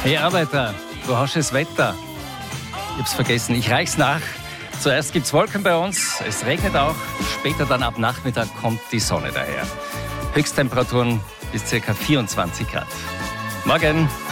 Hey Arbeiter, du hast das Wetter. Ich hab's vergessen, ich reich's nach. Zuerst gibt's Wolken bei uns, es regnet auch. Später dann ab Nachmittag kommt die Sonne daher. Höchsttemperaturen bis ca. 24 Grad. Morgen!